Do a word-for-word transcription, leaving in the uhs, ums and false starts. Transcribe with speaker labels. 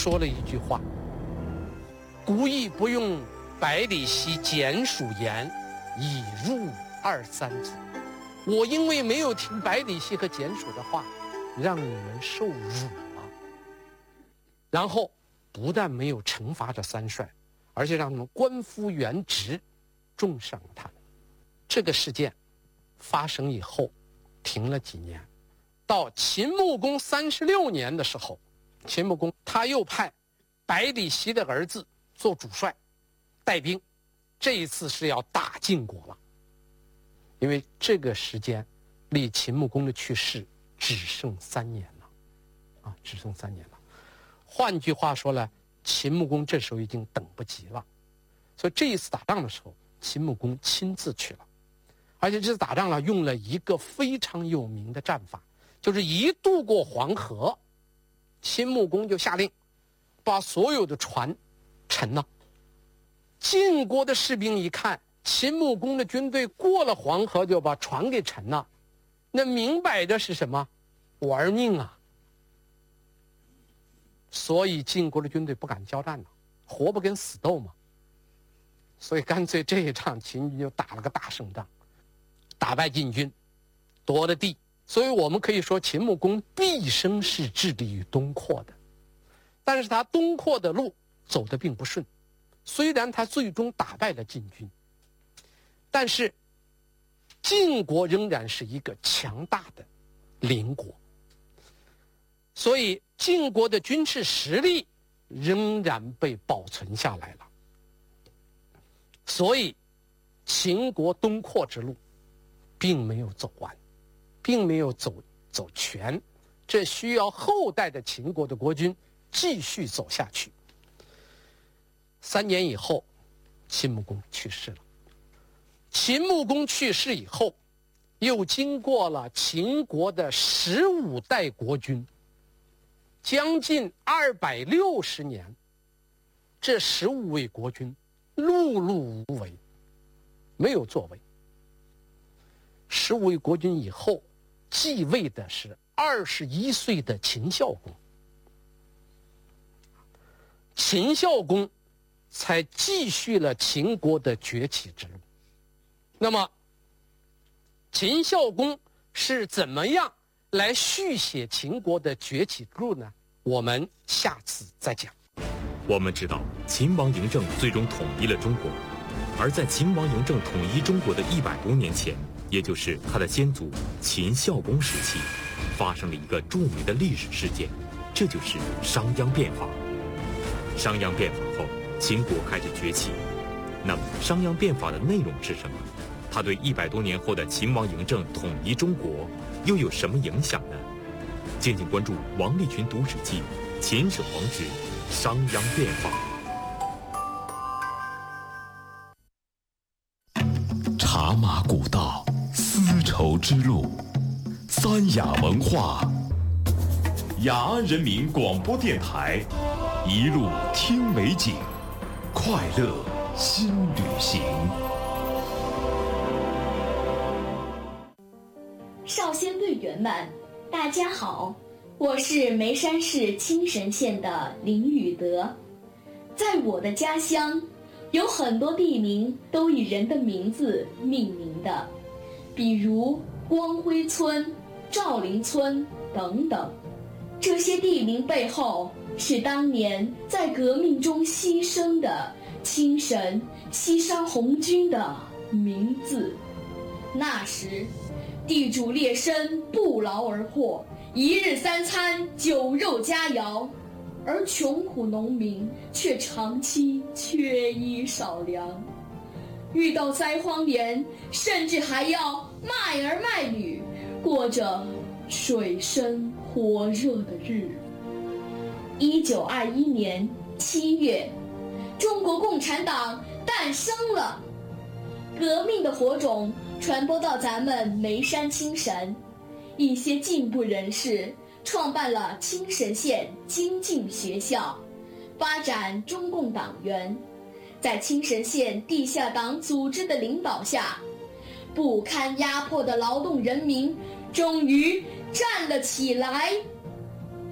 Speaker 1: 说了一句话：古意不用百里奚简属言，已入二三族。我因为没有听百里奚和简属的话，让你们受辱了。然后不但没有惩罚这三帅，而且让他们官复原职，重赏了他们。这个事件发生以后停了几年，到秦穆公三十六年的时候，秦穆公他又派百里奚的儿子做主帅带兵，这一次是要打晋国了。因为这个时间离秦穆公的去世只剩三年了啊，只剩三年了。换句话说呢，秦穆公这时候已经等不及了，所以这一次打仗的时候，秦穆公亲自去了，而且这次打仗呢，用了一个非常有名的战法，就是一渡过黄河，秦穆公就下令把所有的船沉了。晋国的士兵一看秦穆公的军队过了黄河就把船给沉了，那明摆着是什么？玩命啊！所以晋国的军队不敢交战了，活不跟死斗嘛。所以干脆这一仗秦军就打了个大胜仗，打败晋军，夺了地。所以我们可以说秦穆公毕生是致力于东扩的，但是他东扩的路走得并不顺。虽然他最终打败了晋军，但是晋国仍然是一个强大的邻国，所以晋国的军事实力仍然被保存下来了。所以秦国东扩之路并没有走完，并没有走走全，这需要后代的秦国的国君继续走下去。三年以后，秦穆公去世了。秦穆公去世以后，又经过了秦国的十五代国君，将近二百六十年，这十五位国君碌碌无为，没有作为。十五位国君以后，继位的是二十一岁的秦孝公。秦孝公才继续了秦国的崛起之路。那么秦孝公是怎么样来续写秦国的崛起之路呢？我们下次再讲。
Speaker 2: 我们知道秦王嬴政最终统一了中国，而在秦王嬴政统一中国的一百多年前，也就是他的先祖秦孝公时期，发生了一个著名的历史事件，这就是商鞅变法。商鞅变法后，秦国开始崛起。那么商鞅变法的内容是什么？它对一百多年后的秦王嬴政统一中国又有什么影响呢？敬请关注王立群读史记《秦始皇之商鞅变法》。
Speaker 3: 茶马古道，丝绸之路，三雅文化，雅安人民广播电台，一路听美景，快乐新旅行。
Speaker 4: 少先队员们，大家好，我是眉山市青神县的林宇德。在我的家乡，有很多地名都以人的名字命名的，比如光辉村、赵林村等等。这些地名背后是当年在革命中牺牲的青神西山红军的名字。那时地主劣绅不劳而获，一日三餐酒肉佳肴，而穷苦农民却长期缺衣少粮，遇到灾荒年甚至还要卖儿卖女，过着水深火热的日子。一九二一年七月，中国共产党诞生了，革命的火种传播到咱们眉山青神，一些进步人士创办了青神县精进学校，发展中共党员。在青神县地下党组织的领导下，不堪压迫的劳动人民终于站了起来。